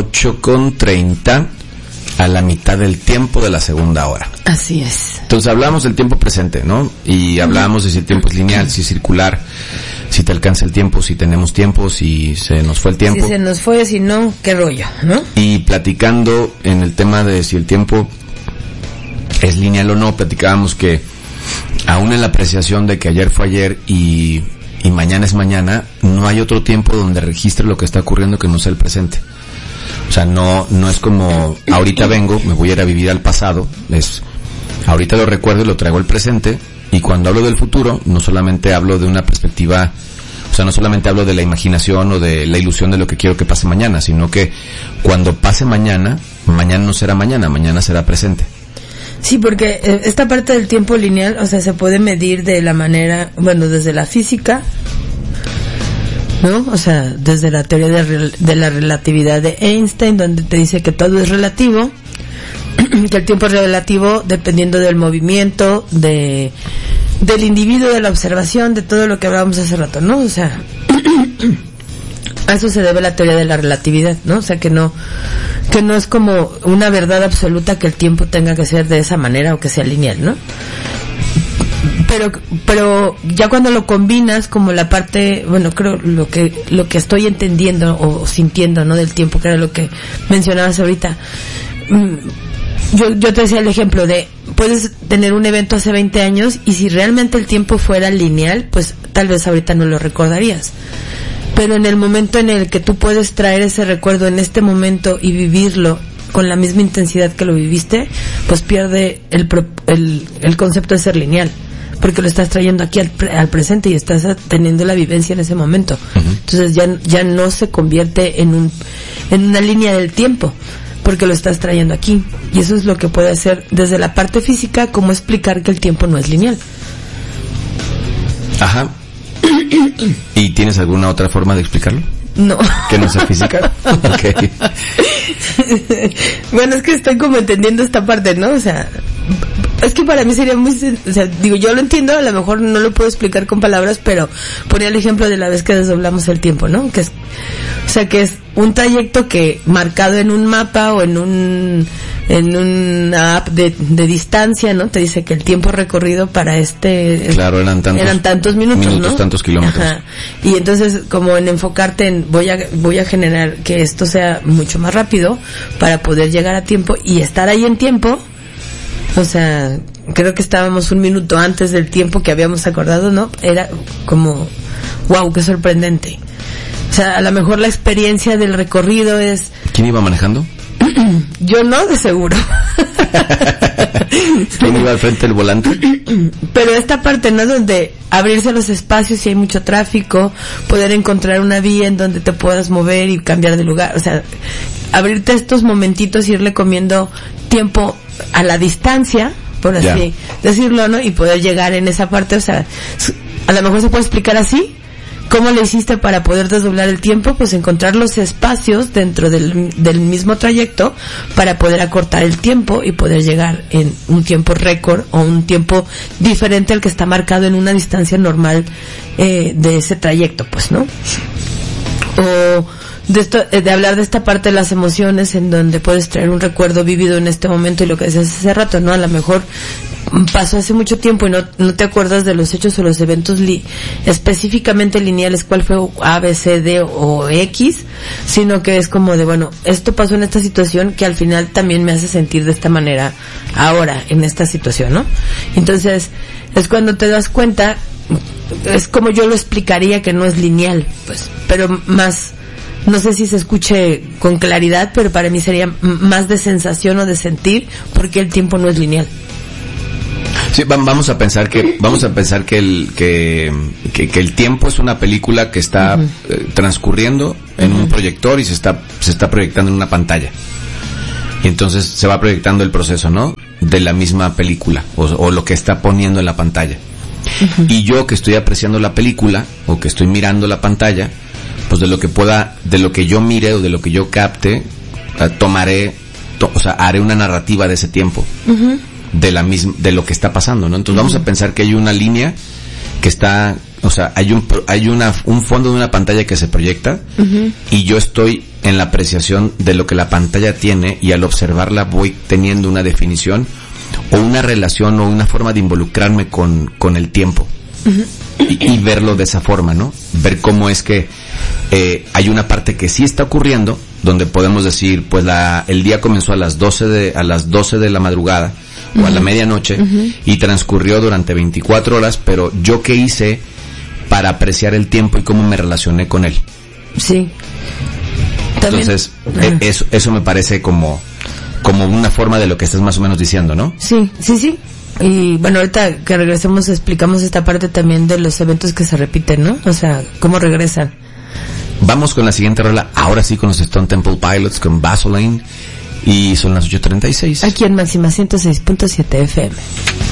8:30 a la mitad del tiempo de la segunda hora. Así es. Entonces hablamos del tiempo presente, ¿no? Y hablábamos de si el tiempo es lineal, si es circular, si te alcanza el tiempo, si tenemos tiempo, si se nos fue el tiempo. Si se nos fue, si no, qué rollo, ¿no? Y platicando en el tema de si el tiempo es lineal o no, platicábamos que aún en la apreciación de que ayer fue ayer y mañana es mañana, no hay otro tiempo donde registre lo que está ocurriendo que no sea el presente. O sea, no es como ahorita vengo, me voy a ir a vivir al pasado, es ahorita lo recuerdo y lo traigo al presente, y cuando hablo del futuro no solamente hablo de una perspectiva, o sea, no solamente hablo de la imaginación o de la ilusión de lo que quiero que pase mañana, sino que cuando pase mañana, mañana no será mañana, mañana será presente. Sí, porque esta parte del tiempo lineal, o sea, se puede medir de la manera, bueno, desde la física, ¿no? O sea, desde la teoría de la relatividad de Einstein, donde te dice que todo es relativo, que el tiempo es relativo dependiendo del movimiento, del individuo, de la observación, de todo lo que hablábamos hace rato, ¿no? O sea, a eso se debe la teoría de la relatividad, ¿no? O sea, que no es como una verdad absoluta que el tiempo tenga que ser de esa manera o que sea lineal, ¿no? Pero ya cuando lo combinas como la parte, bueno, creo lo que estoy entendiendo o sintiendo, ¿no? Del tiempo, que era lo que mencionabas ahorita. Yo te decía el ejemplo de, puedes tener un evento hace 20 años y si realmente el tiempo fuera lineal, pues tal vez ahorita no lo recordarías. Pero en el momento en el que tú puedes traer ese recuerdo en este momento y vivirlo con la misma intensidad que lo viviste, pues pierde el concepto de ser lineal, porque lo estás trayendo aquí al presente y estás teniendo la vivencia en ese momento. Uh-huh. Entonces ya no se convierte en una línea del tiempo, porque lo estás trayendo aquí. Y eso es lo que puede hacer desde la parte física, cómo explicar que el tiempo no es lineal. Ajá. ¿Y tienes alguna otra forma de explicarlo? No. ¿Que no sea física? Okay. Bueno, es que estoy como entendiendo esta parte, ¿no? O sea, es que para mí sería muy... O sea, digo, yo lo entiendo, a lo mejor no lo puedo explicar con palabras, pero ponía el ejemplo de la vez que desdoblamos el tiempo, ¿no? Que es, o sea, que es un trayecto que marcado en un mapa o en una app de distancia, ¿no? Te dice que el tiempo recorrido para claro, eran tantos minutos, ¿no? Tantos kilómetros. Ajá. Y entonces, como en enfocarte en voy a generar que esto sea mucho más rápido para poder llegar a tiempo y estar ahí en tiempo. O sea, creo que estábamos un minuto antes del tiempo que habíamos acordado, ¿no? Era como, wow, qué sorprendente. O sea, a lo mejor la experiencia del recorrido es... ¿Quién iba manejando? Yo no, de seguro. ¿Quién iba al frente del volante? Pero esta parte, ¿no? Donde abrirse los espacios si hay mucho tráfico, poder encontrar una vía en donde te puedas mover y cambiar de lugar. O sea, abrirte estos momentitos, irle comiendo tiempo a la distancia, por así decirlo, ¿no? Y poder llegar en esa parte, o sea, a lo mejor se puede explicar así. ¿Cómo le hiciste para poder desdoblar el tiempo? Pues encontrar los espacios dentro del mismo trayecto para poder acortar el tiempo y poder llegar en un tiempo récord o un tiempo diferente al que está marcado en una distancia normal de ese trayecto, pues, ¿no? O de hablar de esta parte de las emociones en donde puedes traer un recuerdo vivido en este momento y lo que decías hace rato, ¿no? A lo mejor pasó hace mucho tiempo y no te acuerdas de los hechos o los eventos específicamente lineales, cuál fue A, B, C, D o X, sino que es como de, bueno, esto pasó en esta situación que al final también me hace sentir de esta manera ahora, en esta situación, ¿no? Entonces, es cuando te das cuenta, es como yo lo explicaría que no es lineal, pues, pero más... No sé si se escuche con claridad, pero para mí sería más de sensación o de sentir, porque el tiempo no es lineal. Sí, vamos a pensar que el tiempo es una película que está transcurriendo en un proyector y se está proyectando en una pantalla. Y entonces se va proyectando el proceso, ¿no? De la misma película o lo que está poniendo en la pantalla. Y yo que estoy apreciando la película o que estoy mirando la pantalla, pues de lo que yo mire o de lo que yo capte, haré una narrativa de ese tiempo, de lo que está pasando, ¿no? Entonces vamos a pensar que hay una línea que está, o sea, hay un fondo de una pantalla que se proyecta y yo estoy en la apreciación de lo que la pantalla tiene, y al observarla voy teniendo una definición o una relación o una forma de involucrarme con el tiempo. Uh-huh. Y verlo de esa forma, ¿no? Ver cómo es que hay una parte que sí está ocurriendo, donde podemos decir, pues el día comenzó a las 12 de la madrugada, uh-huh, o a la medianoche, uh-huh, y transcurrió durante 24 horas, pero yo qué hice para apreciar el tiempo y cómo me relacioné con él. Sí. También, entonces, eso me parece como una forma de lo que estás más o menos diciendo, ¿no? Sí. Y bueno, ahorita que regresemos explicamos esta parte también de los eventos que se repiten, ¿no? O sea, cómo regresan. Vamos con la siguiente rola, ahora sí con los Stone Temple Pilots, con Vaseline, y son las 8:36. Aquí en Máxima 106.7 FM.